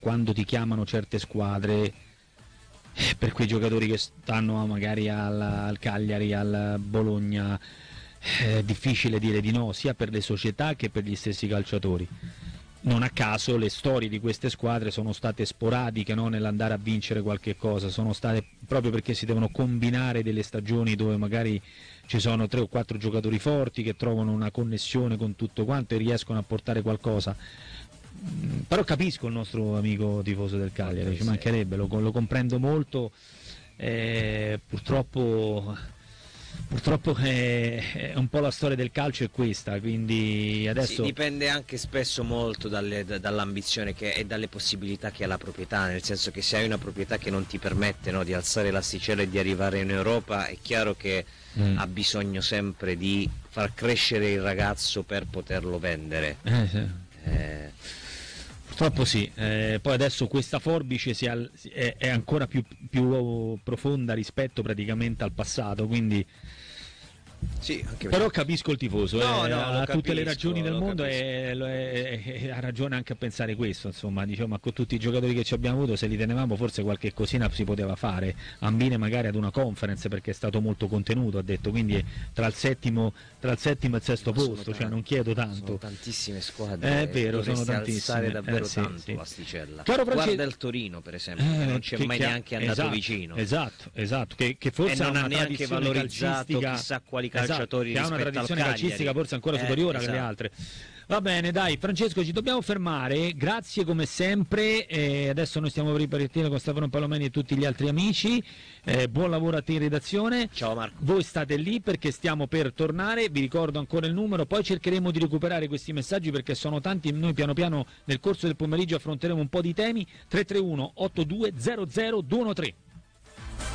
quando ti chiamano certe squadre, per quei giocatori che stanno magari al Cagliari, al Bologna, è difficile dire di no, sia per le società che per gli stessi calciatori. Non a caso le storie di queste squadre sono state sporadiche, no? Nell'andare a vincere qualche cosa, sono state proprio perché si devono combinare delle stagioni dove magari ci sono 3 o 4 giocatori forti che trovano una connessione con tutto quanto e riescono a portare qualcosa. Però capisco il nostro amico tifoso del Cagliari, ci mancherebbe, lo comprendo molto, purtroppo è un po' la storia del calcio, è questa, quindi adesso sì, dipende anche spesso molto dall'ambizione e dalle possibilità che ha la proprietà, nel senso che se hai una proprietà che non ti permette, no, di alzare l'asticella e di arrivare in Europa, è chiaro che ha bisogno sempre di far crescere il ragazzo per poterlo vendere. Sì. Purtroppo sì, poi adesso questa forbice è ancora più profonda rispetto praticamente al passato, quindi sì, anche però capisco il tifoso, ha tutte le ragioni del mondo e ha ragione anche a pensare questo, insomma, diciamo, con tutti i giocatori che ci abbiamo avuto, se li tenevamo forse qualche cosina si poteva fare, ambire magari ad una conference perché è stato molto contenuto, ha detto, quindi tra il settimo e il sesto posto, cioè non chiedo tanto. Sono tantissime squadre, è vero, sono tantissime, alzare davvero tanto sì. l'asticella. Guarda il Torino per esempio, che non c'è mai neanche andato vicino. Esatto, che forse e non ha ha una neanche valorizzato chissà quali calciatori, che ha una tradizione calcistica forse ancora superiore alle altre. Va bene, dai Francesco, ci dobbiamo fermare, grazie come sempre, adesso noi stiamo per ripartire con Stefano Palomeni e tutti gli altri amici, buon lavoro a te in redazione. Ciao Marco. Voi state lì perché stiamo per tornare, vi ricordo ancora il numero, poi cercheremo di recuperare questi messaggi perché sono tanti, noi piano piano nel corso del pomeriggio affronteremo un po' di temi. 331 8200 213.